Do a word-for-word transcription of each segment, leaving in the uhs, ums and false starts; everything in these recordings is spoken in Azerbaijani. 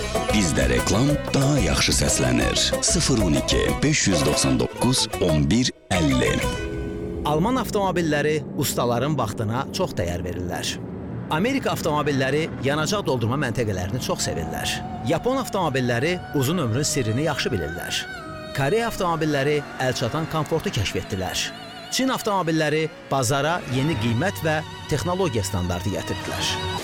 Bizdə reklam daha yaxşı səslənir. sıfır on iki beş yüz doxsan doqquz on bir əlli. Alman avtomobilləri ustaların vaxtına çox dəyər verirlər. Amerika avtomobilləri yanacaq doldurma məntəqələrini çox sevirlər. Yapon avtomobilləri uzun ömrün sirrini yaxşı bilirlər. Koreya avtomobilləri əlçatan komfortu kəşf etdilər. Çin avtomobilləri bazara yeni qiymət və texnologiya standartı gətirdilər.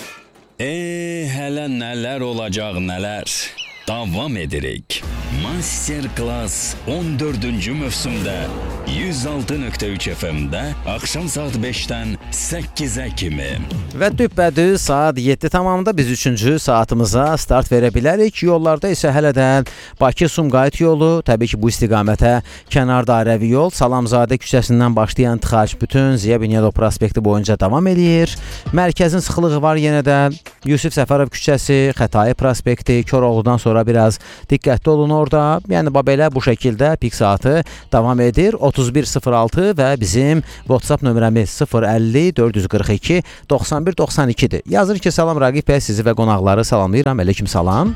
Eee, hələ nələr olacaq nələr. Davam edirik. Masterclass on dördüncü mövsümdə yüz altı nöqtə üç F M-də axşam saat beşdən səkkizə kimi. Və düppədüz saat yeddi tamamında biz üçüncü saatımıza start verə bilərik. Yollarda isə hələdən Bakı-Sumqayıt yolu, təbii ki bu istiqamətə kənar dairəvi yol Salamzadə küçəsindən başlayan tıxac bütün Ziya Bünyadov prospekti boyunca davam edir. Mərkəzin sıxlığı var yenə də Yusif Səfərov küçəsi, Xətai prospekti, Koroğludan sonra biraz diqqətli olun orada. Yəni belə bu şəkildə pik saatı davam edir. otuz bir sıfır altı və bizim WhatsApp nömrəmiz sıfır əlli dörd yüz qırx iki doxsan bir doxsan ikidir. Yazır ki, salam Raqib bəy, sizi və qonaqları salamlayıram. Aleyküm salam.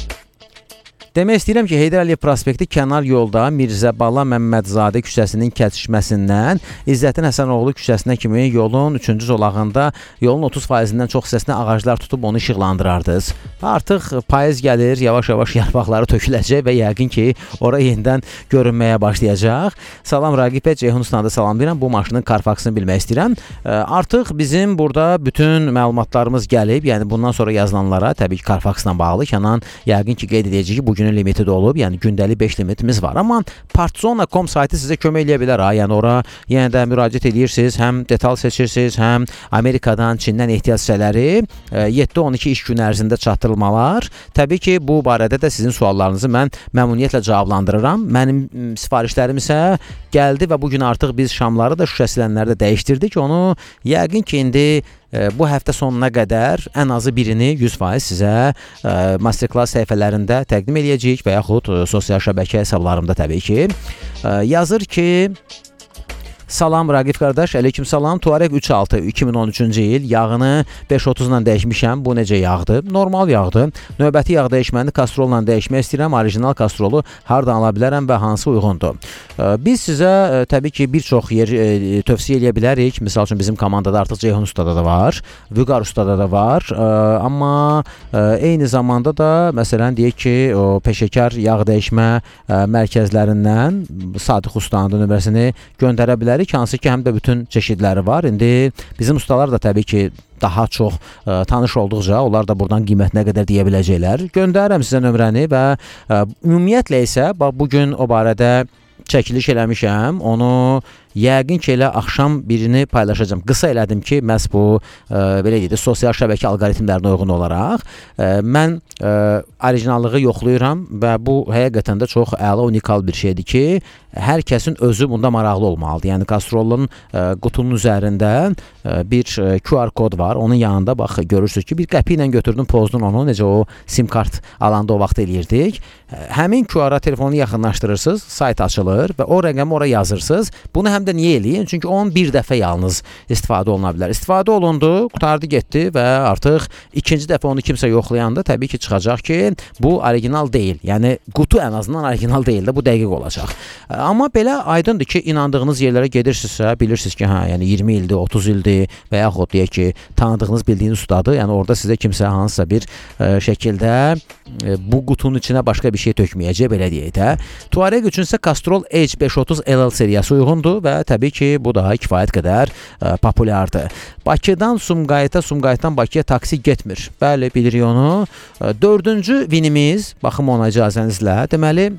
Demək istəyirəm ki, Heydər Əliyev prospekti kənar yolda Mirzə Bala Məmmədzadə küçəsinin kəsişməsindən İzzətin Həsənoğlu küçəsinə kimi yolun üçüncü zolağında yolun otuz faizindən çox hissəsinə ağaclar tutub onu işıqlandırardınız. Artıq payız gəlir, yavaş-yavaş yarpaqları töküləcək və yəqin ki, ora yenidən görünməyə başlayacaq. Salam Raqib bəy, Ceyhun Ustada salamlayıram. Bu maşının Carfaxını bilmək istəyirəm. Artıq bizim burada bütün məlumatlarımız gəlib, yəni bundan sonra yazılanlara təbii ki, Carfaxla bağlı Kənan yəqin ki, qeyd edəcək ki, bu günün limiti də olub, yəni gündəlik beş limitimiz var. Amma partzona nöqtə com saytı sizə kömək eləyə bilər ha. Yəni ora yenə də müraciət edirsiniz, həm detal seçirsiniz, həm Amerikadan, Çindən ehtiyac hissələri yeddi on iki iş günü ərzində çatdırılmalar. Təbii ki, bu barədə də sizin suallarınızı mən məmnuniyyətlə cavablandırıram. Mənim sifarişlərim isə gəldi və bu gün artıq biz şamları da şüşə silənləri də dəyişdirdik. Onu yəqin ki, indi bu həftə sonuna qədər ən azı birini yüz faiz sizə Masterclass səhifələrində təqdim edəcəyik və yaxud sosial şəbəkə hesablarımda təbii ki. Yazır ki, salam Raqif qardaş, aleyküm salam. Tuareg üç altı iki min on üçüncü il yağını beş otuz ilə dəyişmişəm. Bu necə yağdır? Normal yağdır. Növbəti yağ dəyişməni kastrolla dəyişmək istəyirəm. Orijinal kastrolu hardan ala bilərəm və hansı uyğundur? Biz sizə təbii ki, bir çox yer e, tövsiyə edə bilərik. Misal üçün bizim komandada artıq Ceyhun Ustada da var, Vüqar Ustada da var. E, amma e, eyni zamanda da məsələn deyək ki, o peşəkar yağ dəyişmə e, mərkəzlərindən Sadiq Ustanın nömrəsini göndərə bilərik. Hansı ki, həm də bütün çeşidləri var. İndi bizim ustalar da təbii ki, daha çox ə, tanış olduqca onlar da buradan qiymətinə qədər deyə biləcəklər. Göndərirəm sizə nömrəni və ə, ümumiyyətlə isə bax, bugün o barədə çəkiliş eləmişəm. Onu yəqin ki, elə axşam birini paylaşacağım. Qısa elədim ki, məhz bu ə, belə deyək də sosial şəbəkə alqoritmlərinə uyğun olaraq ə, mən ə, orijinallığı yoxlayıram və bu həqiqətən də çox əla, unikal bir şeydir ki, hər kəsin özü bunda maraqlı olmalıdır. Yəni kastrolun ə, qutunun üzərində ə, bir ə, Q R kod var. Onun yanında bax görürsüz ki, bir qəpi ilə götürdüm, pozdun onu. Necə o sim kart alanda o vaxt eləyirdik. Həmin Q R-a telefonu yaxınlaşdırırsınız, sayt açılır və o rəqəmi ora yazırsınız. Bunu həm də niyə eləyin? Çünki onun bir dəfə yalnız istifadə oluna bilər. İstifadə olundu, qutardı getdi və artıq ikinci dəfə onu kimsə yoxlayanda təbii ki, çıxacaq ki, bu orijinal deyil. Yəni qutu ən azından orijinal deyil də, bu dəqiq olacaq. Amma belə aydındır ki, inandığınız yerlərə gedirsinizsə, bilirsiniz ki, hə, yəni iyirmi ildir, otuz ildir və yaxud deyək ki, tanıdığınız, bildiyiniz ustadır. Yəni orada sizə kimsə hansısa bir ə, şəkildə ə, bu qutunun içinə başqa bir şey tökməyəcək, belə deyək də. Tuareg üçünsə Castrol H beş otuz L L seriyası uyğundur və təbii ki, bu daha kifayət qədər ə, populyardır. Bakıdan Sumqayıta, Sumqayıtdan Bakıya taksi getmir. Bəli, bilirik onu. Dördüncü vinimiz, baxım ona icazənizlə, deməli,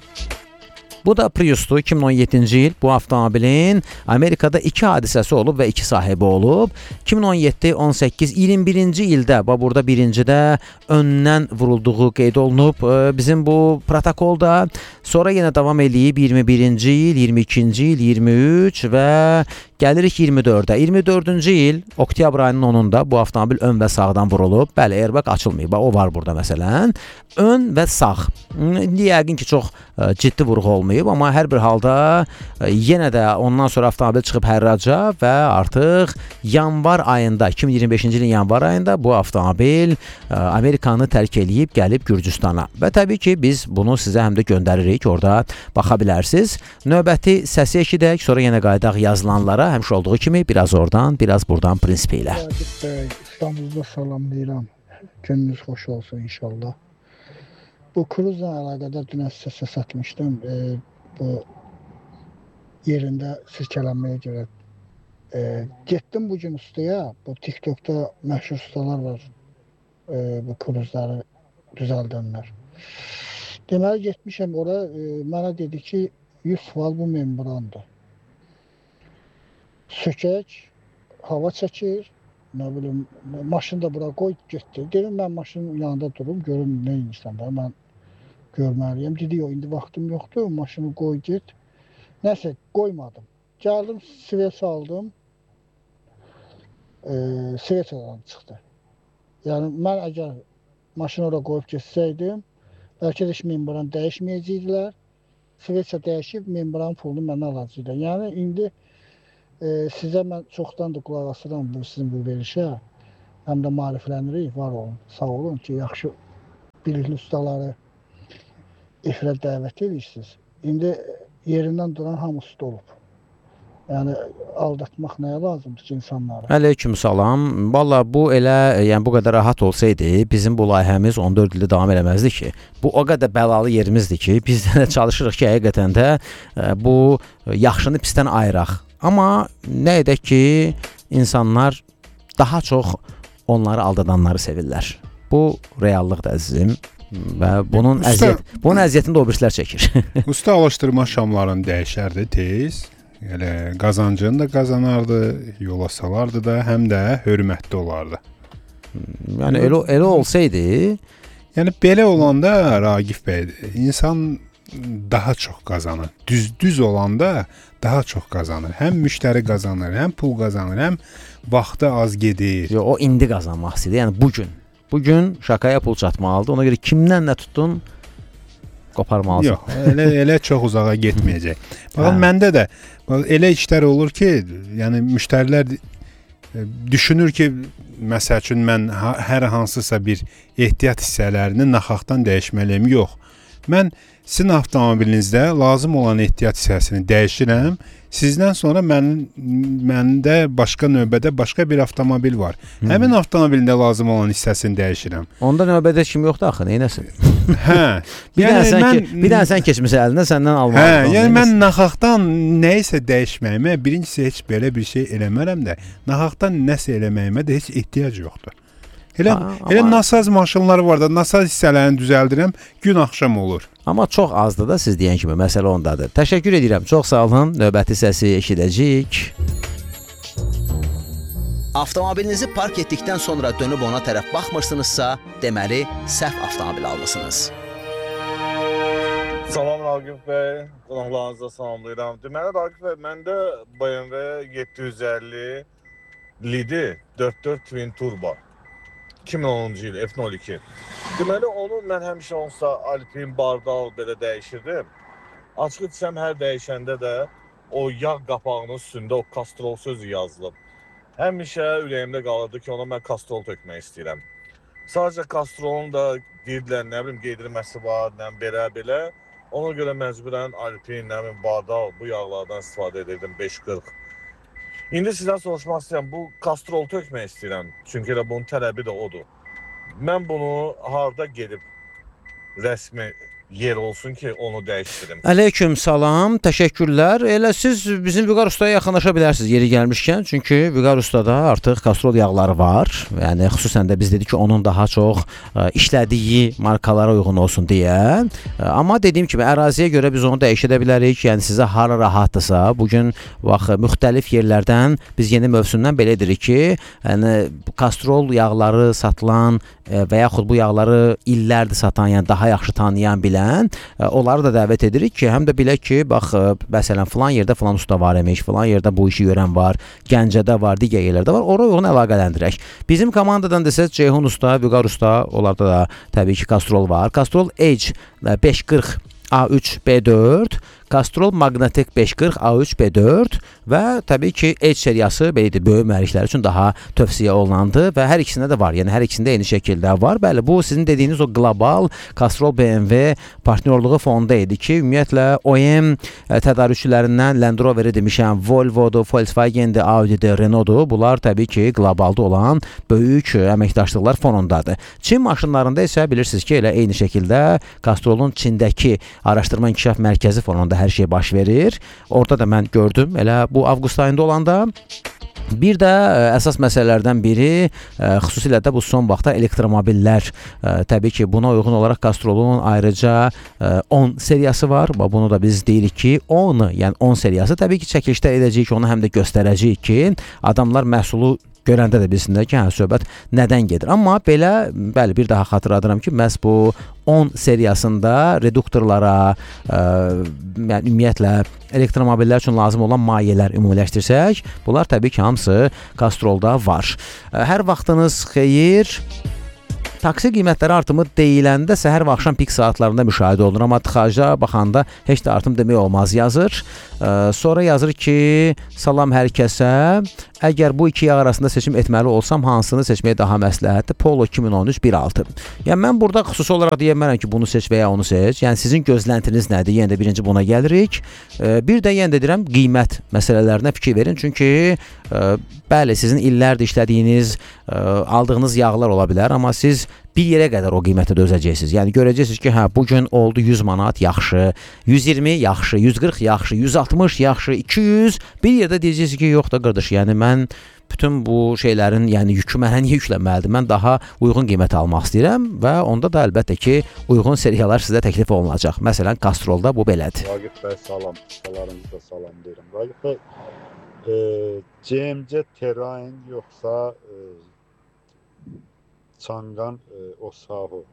bu da Prius'dur, iki min on yeddinci il. Bu avtomobilin Amerikada iki hadisəsi olub və iki sahibi olub. iki min on yeddi on səkkiz iyirmi birinci ildə, burada birincidə öndən vurulduğu qeyd olunub bizim bu protokolda. Sonra yenə davam eləyib iyirmi birinci il, iyirmi ikinci il, iyirmi üç və gəlirik iyirmi dördə. iyirmi dördüncü il oktyabr ayının onunda bu avtomobil ön və sağdan vurulub. Bəli, airbag açılmayıb. O var burada məsələn. Ön və sağ. İndi yəqin ki, çox ciddi vuruq olmayıb. olmayıb, amma hər bir halda e, yenə də ondan sonra avtomobil çıxıb hərraca və artıq yanvar ayında, iki min iyirmi beşinci ilin yanvar ayında bu avtomobil e, Amerikanı tərk eləyib gəlib Gürcüstana. Və təbii ki, biz bunu sizə həm də göndəririk, orada baxa bilərsiniz. Növbəti səsi eşidək, sonra yenə qaydaq yazılanlara, həmişə olduğu kimi biraz oradan, biraz buradan prinsipi ilə. İstanbul'da salamlayıram. Gününüz xoş olsun inşallah. Bu kruzla əlaqədar dünən sizə səs atmışdım. E, bu yerində sirkələnməyə görə. E, getdim bugün ustaya. Bu TikTok'da məşhur ustalar var. E, bu kruzları düzəldənlər. Deməli getmişəm ora. E, mənə dedi ki yüz faiz bu membrandır. Sökək, hava çəkir. Nə bilim, maşını da bura qoy getdi. Dedim, mən maşının yanında durum, görüm nə insan da, mən görməliyəm. Dedi, yox, indi vaxtım yoxdur, maşını qoy get. Nəsə, qoymadım. Gəldim, svet aldım, e, svetadan çıxdı. Yəni, mən əgər maşını oraya qoyub getsəydim, bəlkə də membran dəyişməyəcəkdilər. Svetsə dəyişib, membranın pulunu məndən alacaqdı. Yəni, indi Ee, sizə mən çoxdan da qulaq asıram bu sizin bu verişə. Həm də maariflənirik, var olun. Sağ olun ki, yaxşı bilikli ustaları efirə dəvət edirsiniz. İndi yerindən duran hamı usta olub. Yəni aldatmaq nəyə lazımdır ki insanları? Aleyküm salam. Valla bu elə, yəni bu qədər rahat olsaydı, bizim bu layihəmiz on dörd ildə davam eləməzdi ki. Bu o qədər bəlalı yerimizdir ki, biz də çalışırıq ki, həqiqətən də bu yaxşını pisdən ayıraq. Amma nə edək ki, insanlar daha çox onları aldadanları sevirlər. Bu reallıqdır əzizim və bunun Usta, əziyyət, bunun əziyyətini də o birislər çəkir. Usta alışdırma şamlarını dəyişərdi tez. Elə qazancını da qazanardı, yola salardı da, həm də hörmətli olardı. Yəni elə, elə olsaydı, yəni belə olanda Ragif bəy, insan daha çox qazanır. Düz düz olanda daha çox qazanır. Həm müştəri qazanır, həm pul qazanır, həm vaxtı az gedir. Yo, o indi qazanmaq istəyir. Yəni bugün. Bugün şakaya pul çatmalıdır. Ona görə kimdən nə tutdun qoparmalısan. Yox, elə elə çox uzağa getməyəcək. Baxın, məndə də elə işlər olur ki, yəni müştərilər düşünür ki, məsəl üçün mən hər hansısa bir ehtiyat hissələrini naxaqdan dəyişməliyəm. Yox. Mən sizin avtomobilinizdə lazım olan ehtiyat hissəsini dəyişirəm. Sizdən sonra mənim məndə başqa növbədə başqa bir avtomobil var. Hmm. Həmin avtomobilində lazım olan hissəsini dəyişirəm. Onda növbədə kim yoxdur axı, neynəsin? Hə. bir yəni dənə sən mən, ki, bir dənə sən keçmisən əlindən, səndən almalı. Hə, yəni mən naxaqdan nə isə dəyişməyimə, birincisi heç belə bir şey eləmərəm də, naxaqdan nəsə eləməyimə də heç ehtiyac yoxdur. Elə, ha, elə amma nasaz maşınları var da, nasaz hissələrini düzəldirəm, gün axşam olur. Amma çox azdır da siz deyən kimi, məsələ ondadır. Təşəkkür edirəm, çox sağ olun, növbəti səsi eşidəcəyik. Avtomobilinizi park etdikdən sonra dönüb ona tərəf baxmırsınızsa, deməli, səhv avtomobil almışsınız. Salam Ragif bəy, qonaqlarınıza salamlayıram. Deməli Ragif bəy, məndə B M W yeddi yüz əlli Lidi dörd dörd Twin Turbo. iki min onuncu il F nol iki. Deməli onu mən həmişə onsa Alpin, Bardal belə dəyişirdim. Açıq desəm hər dəyişəndə də o yağ qapağının üstündə o kastrol sözü yazılıb. Həmişə ürəyimdə qalırdı ki, ona mən kastrol tökmək istəyirəm. Sadəcə kastrolun da deyirdilər, nə bilim qeydirməsi var, nə belə-belə. Ona görə məcburən Alpin, nə bilim Bardal bu yağlardan istifadə edirdim beş qırx. İndi sizdən soruşmaq istəyirəm, bu kastrol tökmək istəyirəm, çünki elə bunun tələbi də odur. Mən bunu harda gedib rəsmi yer olsun ki, onu dəyişdirim. Aleyküm salam, təşəkkürlər. Elə siz bizim Vüqar ustaya yaxınlaşa bilərsiniz yeri gəlmişkən, çünki Vüqar ustada artıq kastrol yağları var. Yəni xüsusən də biz dedik ki, onun daha çox ə, işlədiyi markalara uyğun olsun deyə. Ə, amma dediyim kimi əraziyə görə biz onu dəyişə bilərik. Yəni sizə hara rahatdırsa, bu gün bax müxtəlif yerlərdən biz yeni mövsümdən belə edirik ki, yəni kastrol yağları satılan ə, və yaxud bu yağları illərdir satan, yəni daha yaxşı tanıyan bilən onları da dəvət edirik ki, həm də bilək ki, bax, məsələn, filan yerdə filan usta var imiş, filan yerdə bu işi görən var, Gəncədə var, digər yerlərdə var, oraya uyğun əlaqələndirək. Bizim komandadan desək, Ceyhun usta, Vüqar usta, onlarda da təbii ki, kastrol var. Kastrol H beş qırx A üç B dörd, Castrol Magnetic beş yüz qırx A üç B dörd və təbii ki Edge seriyası belə böyük mühərriklər üçün daha tövsiyə olunandı və hər ikisində də var. Yəni hər ikisində eyni şəkildə var. Bəli, bu sizin dediyiniz o qlobal Castrol B M W partnyorluğu fonunda idi ki, ümumiyyətlə O E M tədarükçülərindən Land Rover-i demişəm, Volvo-dur, Volkswagen-dir, Audi-dir, Renault-dur. Bunlar təbii ki qlobalda olan böyük əməkdaşlıqlar fonundadır. Çin maşınlarında isə bilirsiniz ki, elə eyni şəkildə Castrolun Çindəki araşdırma inkişaf mərkəzi fonunda hər şey baş verir. Orada da mən gördüm, elə bu avqust ayında olanda. Bir də ə, əsas məsələlərdən biri, ə, xüsusilə də bu son vaxtda elektromobillər. Ə, təbii ki, buna uyğun olaraq Castrolun ayrıca ə, on seriyası var. Bunu da biz deyirik ki, on, yəni on seriyası təbii ki, çəkilişdə edəcəyik, onu həm də göstərəcəyik ki, adamlar məhsulu görəndə də bilsinlər ki, hə, söhbət nədən gedir. Amma belə, bəli, bir daha xatırladıram ki, məhz bu on seriyasında reduktorlara, ə, yəni ümumiyyətlə elektromobillər üçün lazım olan mayelər ümumiləşdirsək, bunlar təbii ki, hamısı Castrolda var. Ə, hər vaxtınız xeyir. Taksi qiymətləri artımı deyiləndə səhər və axşam pik saatlarında müşahidə olunur, amma tıxaca baxanda heç də artım demək olmaz yazır. Ə, sonra yazır ki, salam hər kəsə. Əgər bu iki yağ arasında seçim etməli olsam, hansını seçməyə daha məsləhətdir? Polo iki min on üç bir altı. Yəni mən burada xüsusi olaraq deyəmərəm ki, bunu seç və ya onu seç. Yəni sizin gözləntiniz nədir? Yenə də birinci buna gəlirik. Bir də yenə də deyirəm, qiymət məsələlərinə fikir verin. Çünki bəli, sizin illərdir işlədiyiniz, aldığınız yağlar ola bilər, amma siz bir yerə qədər o qiymətə dözəcəksiniz. Yəni görəcəksiniz ki, hə, bugün oldu yüz manat yaxşı, yüz iyirmi yaxşı, yüz qırx yaxşı, yüz altmış yaxşı, iki yüz. Bir yerdə deyəcəksiniz ki, yox da qardaş, yəni mən bütün bu şeylərin, yəni yükü mənə niyə yüklənməlidir? Mən daha uyğun qiymət almaq istəyirəm və onda da əlbəttə ki, uyğun seriyalar sizə təklif olunacaq. Məsələn, Castrolda bu belədir. Ragib bəy, salam. Salarınızı da salam deyirəm. Ragib bəy, e, C M C Terrain yoxsa e, Çangan e, Osaho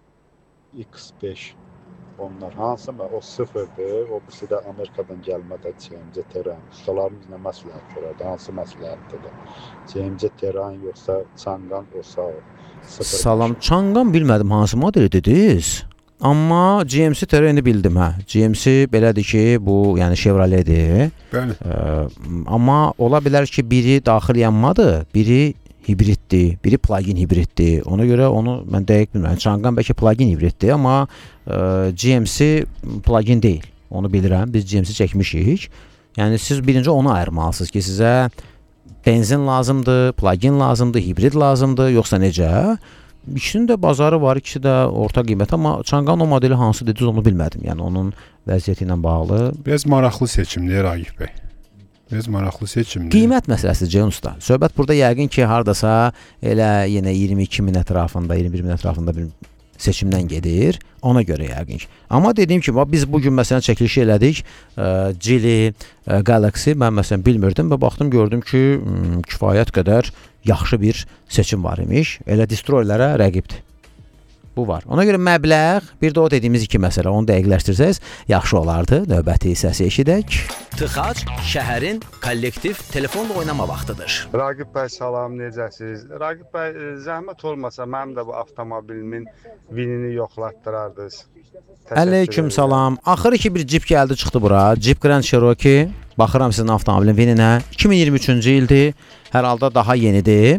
X beş, onlar hansı mı? O sıfırdır, o birisi də Amerikadan gəlmə də C M C Terrain. Ustalarımız nə məsləhət görərdi, hansı məsləhətdir? C M C Terrain yoxsa Çangan Osaho sıfır. Salam, Çangan bilmədim hansı modeli dediniz. Amma G M C Terrain'i bildim, hə. G M C belədir ki, bu yəni Chevrolet'dir. Bəli. Ə, amma ola bilər ki, biri daxil yanmadır, biri hibriddir, biri plug-in hibriddir. Ona görə onu mən dəqiq bilmirəm. Çangan bəlkə plug-in hibriddir, amma ə, G M C plug-in deyil. Onu bilirəm. Biz G M C çəkmişik. Yəni siz birinci onu ayırmalısınız ki, sizə benzin lazımdır, plug-in lazımdır, hibrid lazımdır, yoxsa necə? İkisinin də bazarı var, ikisi də orta qiymət, amma Çangan o modeli hansı dediniz onu bilmədim. Yəni onun vəziyyəti ilə bağlı. Biraz maraqlı seçimdir Ragib bəy. Biraz maraqlı seçimdir. Qiymət məsələsidir Ceyhun usta. Söhbət burada yəqin ki, hardasa elə yenə iyirmi iki min ətrafında, iyirmi bir min ətrafında bir seçimdən gedir. Ona görə yəqin ki. Amma dediyim kimi, biz bugün məsələn çəkilişi elədik. Geely Galaxy, mən məsələn bilmirdim və baxdım, gördüm ki, kifayət qədər yaxşı bir seçim var imiş. Elə Destroyerlərə rəqibdir. Bu var. Ona görə məbləğ, bir də o dediyimiz iki məsələ, onu dəqiqləşdirsəz yaxşı olardı. Növbəti səsi eşidək. Tıxac şəhərin kollektiv telefonla oynama vaxtıdır. Ragib bəy, salam, necəsiniz? Ragib bəy, zəhmət olmasa mənim də bu avtomobilimin vinini yoxlatdırardınız. Əleyküm salam. Axırı ki bir Jeep gəldi, çıxdı bura. Jeep Grand Cherokee. Baxıram sizin avtomobilin vininə. iki min iyirmi üçüncü ildir. Hər halda daha yenidir.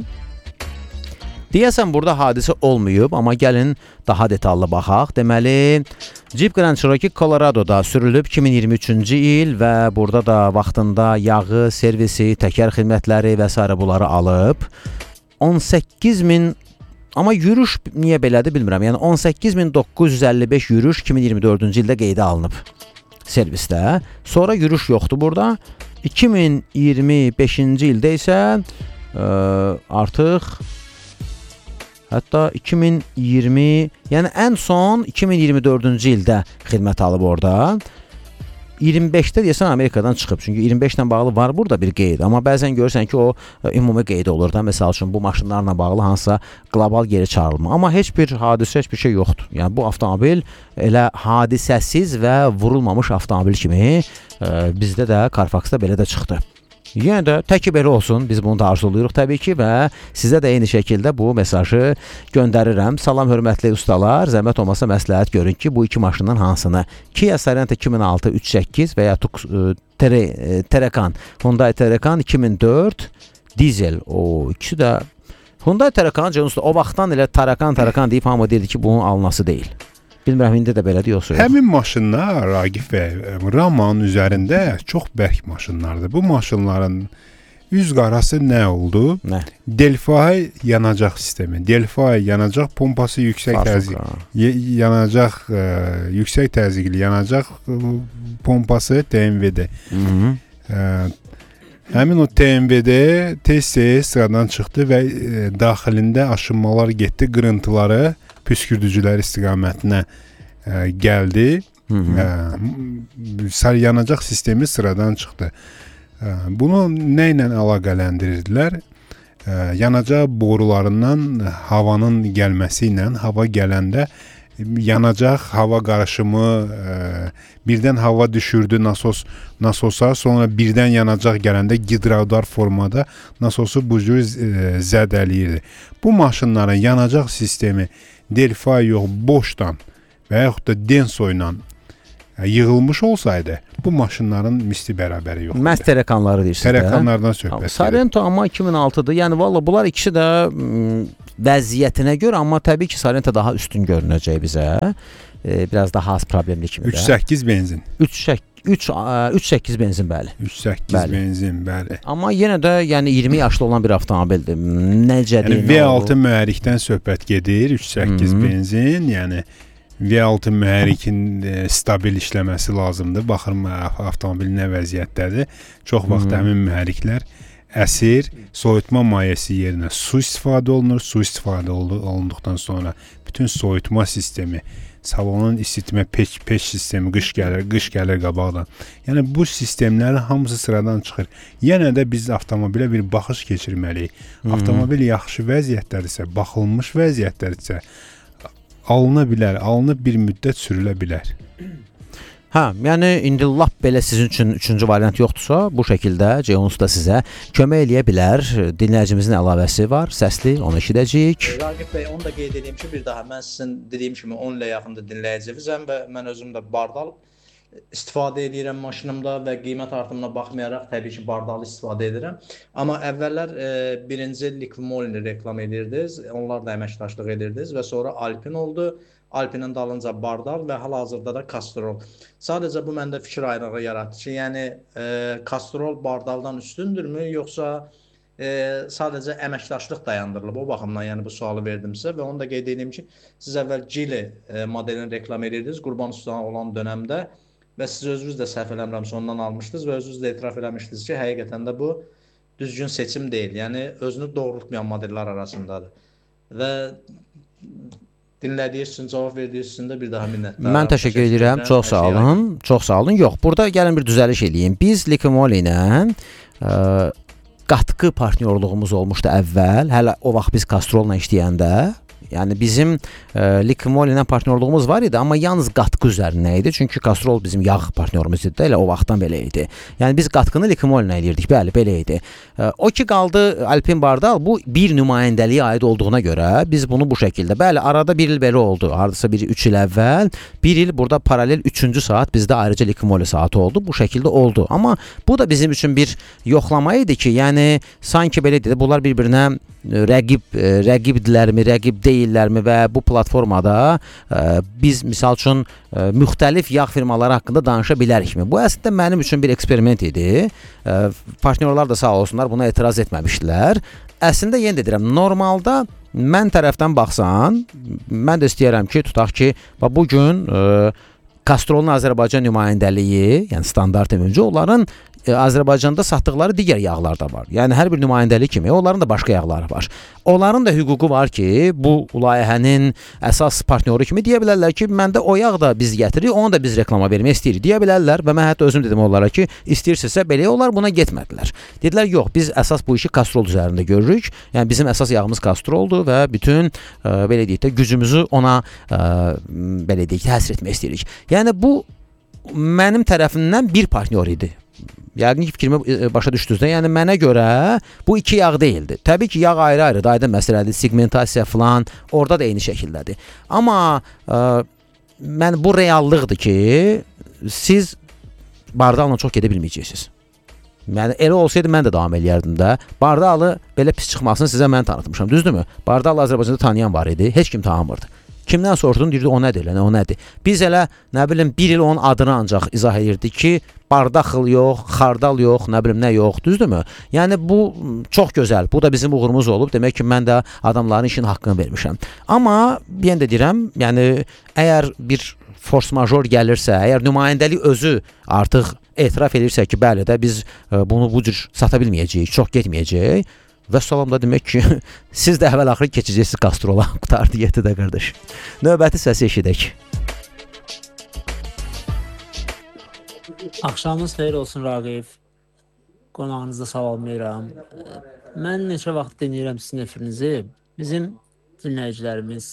Deyəsən burada hadisə olmayıb, amma gəlin daha detallı baxaq. Deməli, Jeep Grand Cherokee Colorado'da sürülüb iki min iyirmi üçüncü il və burada da vaxtında yağı, servisi, təkər xidmətləri və s. bunları alıb. on səkkiz min, amma yürüş niyə belədir bilmirəm. Yəni on səkkiz min doqquz yüz əlli beş yürüş iki min iyirmi dördüncü ildə qeydə alınıb servisdə. Sonra yürüş yoxdur burada. iki min iyirmi beşinci ildə isə ə, artıq hətta iki min iyirmi, yəni ən son iki min iyirmi dördüncü ildə xidmət alıb orada. iyirmi beşdə deyəsən Amerikadan çıxıb. Çünki iyirmi beşlə bağlı var burada bir qeyd. Amma bəzən görürsən ki, o ümumi qeyd olur da. Məsəl üçün bu maşınlarla bağlı hansısa qlobal geri çağırılma. Amma heç bir hadisə, heç bir şey yoxdur. Yəni bu avtomobil elə hadisəsiz və vurulmamış avtomobil kimi e, bizdə də Carfaxda belə də çıxdı. Yenə də təki belə olsun, biz bunu da arzuluyuruq təbii ki və sizə də eyni şəkildə bu mesajı göndərirəm. Salam hörmətli ustalar, zəhmət olmasa məsləhət görün ki, bu iki maşından hansını Kia Sorento iki min altı üç səkkiz və ya Teracan, Hyundai Teracan iki min dörd dizel, o ikisi də Hyundai Teracan o vaxtdan elə Tarakan Tarakan deyib hamı deyirdi ki, bunun alınası deyil. Bilmirəm, indi də belədir yoxsa yox. Həmin maşınlar Ragif bəy, Ramanın üzərində çox bərk maşınlardır. Bu maşınların üz qarası nə oldu? Nə? Delphi yanacaq sistemi. Delphi yanacaq pompası yüksək təzyiqli yanacaq ə, yüksək təzyiqli yanacaq ə, pompası T M V-də. Həmin o T M V-də tez-tez sıradan çıxdı və ə, daxilində aşınmalar getdi, qırıntıları püskürdücülər istiqamətinə ə, gəldi. Ə, yanacaq sistemi sıradan çıxdı. Ə, bunu nə ilə əlaqələndirdilər? Ə, yanacaq borularından havanın gəlməsi ilə hava gələndə yanacaq hava qarışımı ə, birdən hava düşürdü nasos nasosa, sonra birdən yanacaq gələndə gidravdar formada nasosu bu cür ə, zədələyirdi. Bu maşınların yanacaq sistemi Delphi yox, boşdan və yaxud da Denso ilə yığılmış olsaydı, bu maşınların misli bərabəri yoxdur. Məhz Teracanları deyirsiniz də. Teracanlardan söhbət gedir. Sorento amma iki min altıdır. Yəni valla bunlar ikisi də vəziyyətinə görə, amma təbii ki Sorento daha üstün görünəcək bizə. E, biraz daha az problemli kimi də. üç səkkiz benzin. üç səkkiz benzin, bəli. üç səkkiz benzin, bəli. Amma yenə də yəni iyirmi yaşlı olan bir avtomobildir. Necədir? Yəni V altı mühərrikdən söhbət gedir, üç səkkiz benzin, yəni V altı mühərrikin e, stabil işləməsi lazımdır. Baxırım avtomobil nə vəziyyətdədir. Çox vaxt həmin mühərriklər əsir, soyutma mayesi yerinə su istifadə olunur. Su istifadə olunduqdan sonra bütün soyutma sistemi, salonun isitmə peç, peç sistemi, qış gəlir, qış gəlir qabaqdan. Yəni bu sistemlərin hamısı sıradan çıxır. Yenə də biz avtomobilə bir baxış keçirməliyik. Avtomobil yaxşı vəziyyətdədirsə, baxılmış vəziyyətdədirsə, alına bilər, alınıb bir müddət sürülə bilər. Hə, yəni indi lap belə sizin üçün üçüncü variant yoxdursa, bu şəkildə Ceyhunus da sizə kömək eləyə bilər. Dinləyicimizin əlavəsi var, səsli, onu eşidəcəyik. Ragif bəy, onu da qeyd edeyim ki, bir daha mən sizin dediyim kimi on ilə yaxında dinləyicimizəm və mən özüm də bardal istifadə edirəm maşınımda və qiymət artımına baxmayaraq təbii ki bardalı istifadə edirəm. Amma əvvəllər e, birinci Liqmolini reklam edirdiniz, onlar da əməkdaşlıq edirdiniz və sonra Alpin oldu. Alpinin dalınca bardal və hal-hazırda da Castrol. Sadəcə bu məndə fikir ayrılığı yaratdı ki, yəni e, Castrol bardaldan üstündürmü, yoxsa e, sadəcə əməkdaşlıq dayandırılıb? O baxımdan yəni bu sualı verdim sizə və onu da qeyd edeyim ki, siz əvvəl Geely e, modelini reklam edirdiniz Qurban Ustana olan dönəmdə və siz özünüz də səhv eləmirəmsə ondan almışdınız və özünüz də etiraf eləmişdiniz ki, həqiqətən də bu düzgün seçim deyil. Yəni özünü doğrultmayan modellər arasındadır. Və dinlədiyiniz üçün, cavab verdiyiniz üçün də bir daha minnətdaram. Mən təşəkkür edirəm. Çox sağ olun. Çox sağ olun. Yox, burada gəlin bir düzəliş eləyim. Biz Liqmol ilə ə, qatqı partnyorluğumuz olmuşdu əvvəl. Hələ o vaxt biz Castrolla işləyəndə. Yəni bizim e, Liqmol ilə partnyorluğumuz var idi, amma yalnız qatqı üzərinə idi. Çünki Castrol bizim yağ partnyorumuz idi. Elə o vaxtdan belə idi. Yəni biz qatqını Liqmol ilə eləyirdik. Bəli, belə idi. E, o ki qaldı Alpin Bardal, bu bir nümayəndəliyə aid olduğuna görə biz bunu bu şəkildə. Bəli, arada bir il belə oldu. Hardasa bir üç il əvvəl, bir il burada paralel üçüncü saat bizdə ayrıca Liqmol saatı oldu. Bu şəkildə oldu. Amma bu da bizim üçün bir yoxlama idi ki, yəni sanki belə dedi, bunlar bir-birinə rəqib rəqibdirlərmi, rəqib deyillərmi və bu platformada ə, biz misal üçün ə, müxtəlif yağ firmaları haqqında danışa bilərikmi? Bu əslində mənim üçün bir eksperiment idi. Ə, partnyorlar da sağ olsunlar buna etiraz etməmişdilər. Əslində yenə də deyirəm, normalda mən tərəfdən baxsan, mən də istəyirəm ki, tutaq ki, bu gün ə, Castrolun Azərbaycan nümayəndəliyi, yəni standart ümumcu, onların Azərbaycanda satdıqları digər yağlar da var. Yəni hər bir nümayəndəlik kimi onların da başqa yağları var. Onların da hüququ var ki, bu layihənin əsas partnyoru kimi deyə bilərlər ki, məndə o yağ da biz gətiririk, onu da biz reklama vermək istəyirik deyə bilərlər və mən hətta özüm dedim onlara ki, istəyirsinizsə belə, onlar buna getmədilər. Dedilər, yox, biz əsas bu işi Castrol üzərində görürük. Yəni bizim əsas yağımız Castroldur və bütün ə, belə deyək də gücümüzü ona ə, belə deyək, həsr etmək istəyirik. Yəni bu mənim tərəfimdən bir partnyor idi. yəqin ki, fikrimi başa düşdünüz də. Yəni mənə görə bu iki yağ deyildi. Təbii ki, yağ ayrı-ayrı, aydın məsələdir, segmentasiya falan, orada da eyni şəkildədir. Amma ə, mən bu reallıqdır ki, siz bardaqla çox gedə bilməyəcəksiniz. Yəni elə olsaydı mən də davam eləyərdim də. Bardaqlı belə pis çıxmasını sizə mən tanıtmışam, düzdürmü? Bardaqlı Azərbaycanda tanıyan var idi, heç kim tanımırdı. Kimdən soruşdun, deyirdi o nədir, elə, o nədir? Biz elə, nə bilim, bir il onun adını ancaq izah edirdik ki, bardaxıl yox, xardal yox, nə bilim, nə yox, düzdürmü? Yəni, bu çox gözəl, bu da bizim uğurumuz olub, demək ki, mən də adamların işin haqqını vermişəm. Amma, yenə də deyirəm, yəni, əgər bir force major gəlirsə, əgər nümayəndəlik özü artıq etiraf edirsə ki, bəli də biz bunu bu cür sata bilməyəcəyik, çox getməyəcək, və salam da demək ki, siz də əvvəl-axırı keçəcəksiniz qastrola, qutardı yetidə qardaş. Növbəti səsi eşidək. Axşamınız xeyir olsun Raqib. Qonağınızda salamlayıram. Mən neçə vaxt dinləyirəm sizin efirinizi. Bizim dinləyicilərimiz,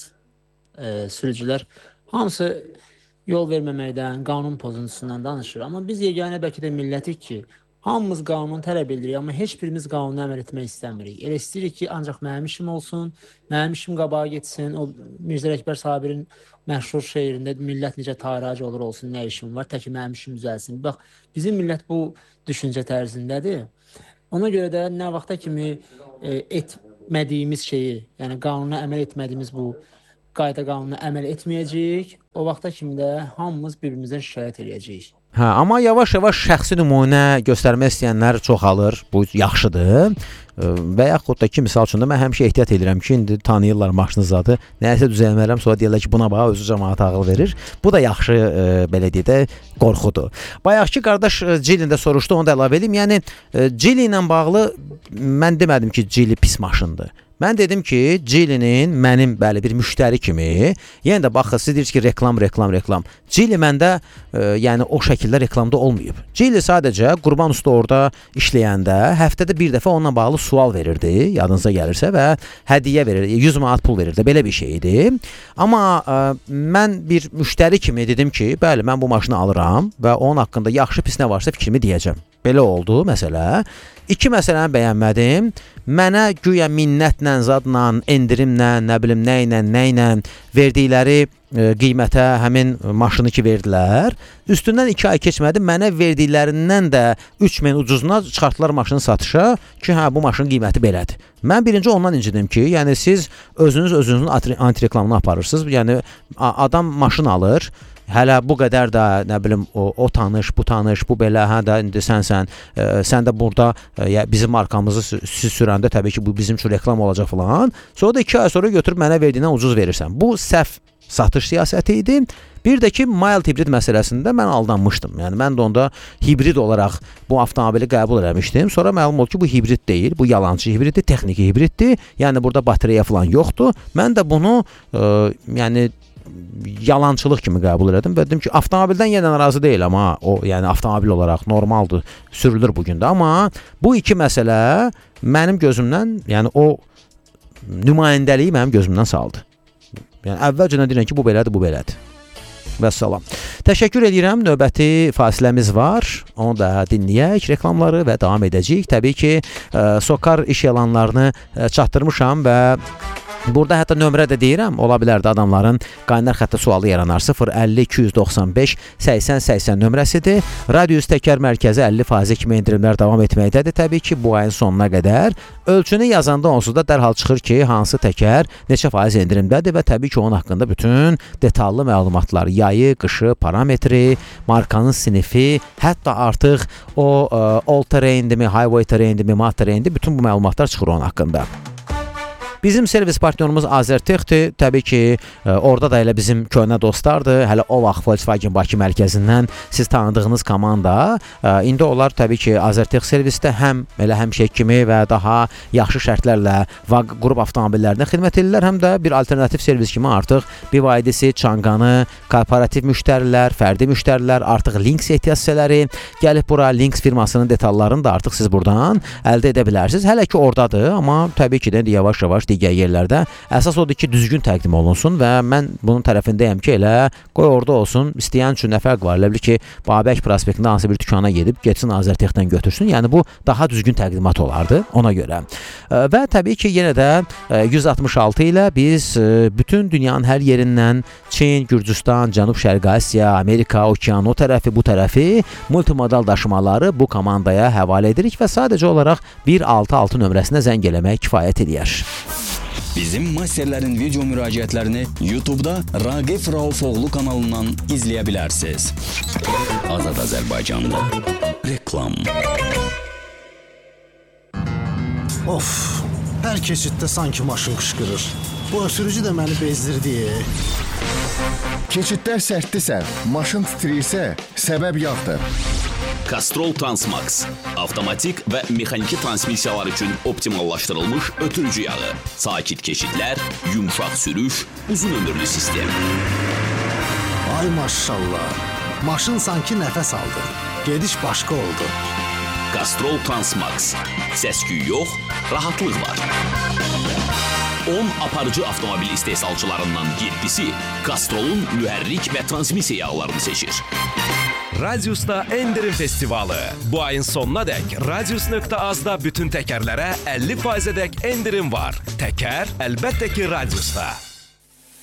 e, sürücülər hamısı yol verməməkdən, qanun pozuntusundan danışır. Amma biz yeganə bəlkə də millətik ki, hamımız qanunu tələb edirik, amma heç birimiz qanunu əməl etmək istəmirik. Elə istəyirik ki, ancaq mənim işim olsun, mənim işim qabağa getsin. O Mirzə Əkbər Sabirin məşhur şeirində millət necə tarac olur olsun, nə işim var, təki mənim işim düzəlsin. Bax, bizim millət bu düşüncə tərzindədir. Ona görə də nə vaxta kimi e, etmədiyimiz şeyi, yəni qanuna əməl etmədiyimiz bu qayda qanuna əməl etməyəcəyik. O vaxta kimi də hamımız bir-birimizdən şikayət edəcəyik. Hə, amma yavaş-yavaş şəxsi nümunə göstərmək istəyənlər çoxalır. Bu yaxşıdır. Və yaxud da ki, misal üçün də mən həmişə ehtiyat edirəm ki, indi tanıyırlar maşınınızı, nəyəsə düzəlmərəm, sonra deyirlər ki, buna bax, özü cəmaat ağıl verir. Bu da yaxşı, e, belə deyək də, qorxudur. Bayaqki qardaş Cili-də soruşdu, onu da əlavə edeyim. Yəni, Cili ilə bağlı mən demədim ki, Cili pis maşındır. Mən dedim ki, Cili-nin mənim bəli bir müştəri kimi, yenə də baxın, siz deyirsiniz ki, reklam, reklam, reklam. Cili məndə e, yəni o şəkildə reklamda olmayıb. Cili sadəcə Qurban usta orada işləyəndə həftədə bir dəfə onunla bağlı sual verirdi, yadınıza gəlirsə və hədiyyə verirdi, yüz manat pul verirdi, belə bir şey idi. Amma e, mən bir müştəri kimi dedim ki, bəli, mən bu maşını alıram və onun haqqında yaxşı pis nə varsa fikrimi deyəcəm. Belə oldu məsələ. İki məsələni bəyənmədim. Mənə güya minnətlə, zadla, endirimlə, nə bilim, nə ilə, nə ilə verdikləri e, qiymətə həmin maşını ki verdilər. Üstündən iki ay keçmədi, mənə verdiklərindən də üç min ucuzuna çıxartdılar maşını satışa ki, hə, bu maşının qiyməti belədir. Mən birinci ondan incidim ki, yəni siz özünüz özünüzün antireklamını aparırsınız. Yəni adam maşın alır, hələ bu qədər də, nə bilim, o, o tanış, bu tanış, bu belə, hə də indi sənsən, e, sən də burada e, bizim markamızı siz sürəndə təbii ki, bu bizim üçün reklam olacaq falan. Sonra da iki ay sonra götürüb mənə verdiyindən ucuz verirsən. Bu səhv satış siyasəti idi. Bir də ki, mild hibrid məsələsində mən aldanmışdım. Yəni, mən də onda hibrid olaraq bu avtomobili qəbul eləmişdim. Sonra məlum oldu ki, bu hibrid deyil, bu yalancı hibriddir, texniki hibriddir. Yəni, burada batareya falan yoxdur. Mən də bunu, e, yəni, yalançılıq kimi qəbul elədim və dedim ki, avtomobildən yenə razı deyil, amma o, yəni avtomobil olaraq normaldır, sürülür bu gün də, amma bu iki məsələ mənim gözümdən, yəni o nümayəndəliyi mənim gözümdən saldı. Yəni əvvəlcə deyirəm ki, bu belədir, bu belədir. Vəssalam. Təşəkkür edirəm. Növbəti fasiləmiz var. Onu da dinləyək, reklamları və davam edəcəyik. Təbii ki, Sokar iş elanlarını çatdırmışam və burada hətta nömrə də deyirəm, ola bilər də adamların qaynar xəttə sualı yaranar. sıfır əlli iki yüz doxsan beş səksən səksən nömrəsidir. Radius Təkər mərkəzi əlli faiz kimi endirimlər davam etməkdədir. Təbii ki, bu ayın sonuna qədər. Ölçünü yazanda onsuz da dərhal çıxır ki, hansı təkər neçə faiz endirimdədir və təbii ki, onun haqqında bütün detallı məlumatlar, yayı, qışı, parametri, markanın sinifi, hətta artıq o all terrain-dimi, highway terrain-dimi, mat terrain-dimi, bütün bu məlumatlar çıxır onun haqqında. Bizim servis partnyorumuz Azertexdir. Təbii ki, orada da elə bizim köhnə dostlardır. Hələ o vaxt Volkswagen Bakı mərkəzindən siz tanıdığınız komanda. İndi onlar təbii ki, Azertex servisdə həm elə həmişə kimi və daha yaxşı şərtlərlə qrup avtomobillərinə xidmət edirlər, həm də bir alternativ servis kimi artıq B Y D-si, Çanqanı, korporativ müştərilər, fərdi müştərilər, artıq Lynx ehtiyac hissələri gəlib bura. Lynx firmasının detallarını da artıq siz buradan əldə edə bilərsiniz. Hələ ki, oradadır, amma təbii ki, də yavaş-yavaş digər yerlərdə. Əsas odur ki, düzgün təqdim olunsun və mən bunun tərəfindəyəm ki, elə qoy orada olsun. İstəyən üçün nə fərq var? Elə bil ki, Babək prospektində hansı bir dükana gedib, getsin Azərtexdən götürsün. Yəni bu daha düzgün təqdimat olardı ona görə. Və təbii ki, yenə də yüz altmış altı ilə biz bütün dünyanın hər yerindən Çin, Gürcüstan, Cənub-Şərqi Asiya, Amerika, Okean, o tərəfi, bu tərəfi multimodal daşımaları bu komandaya həvalə edirik və sadəcə olaraq bir altı altı nömrəsinə zəng eləmək kifayət edir. Bizim masterlərin video müraciətlərini YouTube-da Raqif Raufoğlu kanalından izləyə bilərsiniz. Azad Azərbaycanda reklam. Of, hər keçiddə sanki maşın qışqırır. Bu ötürücü də məni bezdirdi. Keçidlər sərtdirsə, maşın titrəyirsə, səbəb yağdır. Castrol Transmax. Avtomatik və mexaniki transmissiyalar üçün optimallaşdırılmış ötürücü yağı. Sakit keçidlər, yumşaq sürüş, uzun ömürlü sistem. Ay maşallah. Maşın sanki nəfəs aldı. Gediş başqa oldu. Castrol Transmax. Səs-küy yox, rahatlıq var. on aparıcı avtomobil istehsalçılarından yeddisi Castrol'un mühərrik və transmissiya yağlarını seçir. Radius'ta Endirim Festivalı. Bu ayın sonuna dək Radius nöqtə azda bütün təkərlərə əlli faizədək endirim var. Təkər əlbəttə ki Radius'ta.